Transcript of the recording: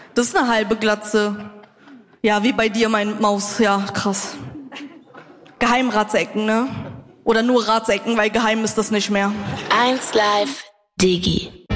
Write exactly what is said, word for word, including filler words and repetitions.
Das ist eine halbe Glatze. Ja, wie bei dir, mein Maus. Ja, krass. Geheimratsecken, ne? Oder nur Ratsecken, weil geheim ist das nicht mehr. eins Live Digi.